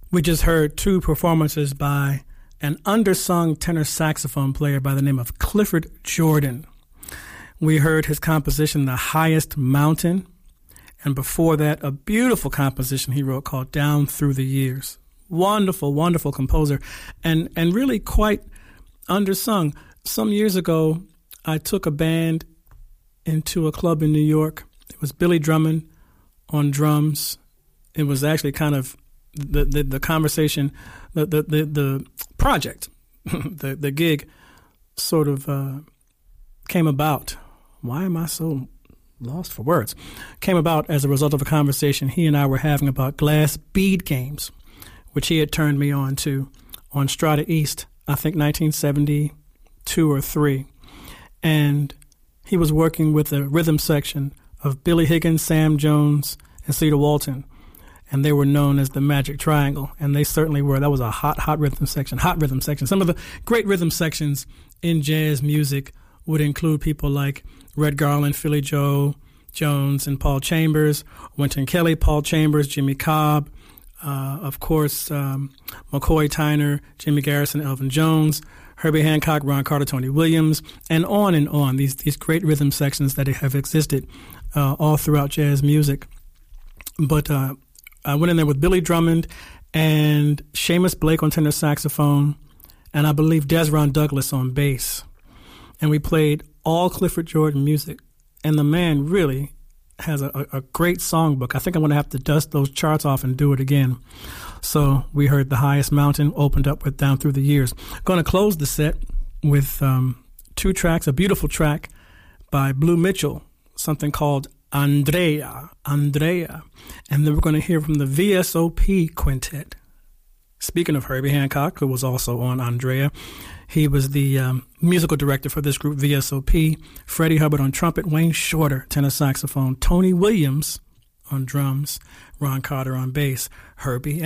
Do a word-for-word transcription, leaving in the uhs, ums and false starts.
We just heard two performances by an undersung tenor saxophone player by the name of Clifford Jordan. We heard his composition, The Highest Mountain, and before that, a beautiful composition he wrote called Down Through the Years. Wonderful, wonderful composer, and, and really quite undersung. Some years ago, I took a band into a club in New York. It was Billy Drummond on drums. It was actually kind of the the, the conversation, the the the, the project, the the gig, sort of uh, came about. Why am I so lost for words? Came about as a result of a conversation he and I were having about glass bead games, which he had turned me on to on Strata East, I think nineteen seventy-two or three, and he was working with the rhythm section of Billy Higgins, Sam Jones, and Cedar Walton. And they were known as the Magic Triangle, and they certainly were. That was a hot, hot rhythm section, hot rhythm section. Some of the great rhythm sections in jazz music would include people like Red Garland, Philly Joe Jones, and Paul Chambers, Wynton Kelly, Paul Chambers, Jimmy Cobb, uh, of course, um, McCoy Tyner, Jimmy Garrison, Elvin Jones, Herbie Hancock, Ron Carter, Tony Williams, and on and on. These these great rhythm sections that have existed uh, all throughout jazz music. But uh, I went in there with Billy Drummond and Seamus Blake on tenor saxophone, and I believe Desron Douglas on bass. And we played all Clifford Jordan music. And the man really has a, a great songbook. I think I'm going to have to dust those charts off and do it again. So we heard The Highest Mountain, opened up with Down Through the Years. Going to close the set with um, two tracks, a beautiful track by Blue Mitchell, something called Andrea, Andrea. And then we're going to hear from the V S O P Quintet. Speaking of Herbie Hancock, who was also on Andrea, he was the um, musical director for this group, V S O P. Freddie Hubbard on trumpet, Wayne Shorter, tenor saxophone, Tony Williams on drums, Ron Carter on bass, Herbie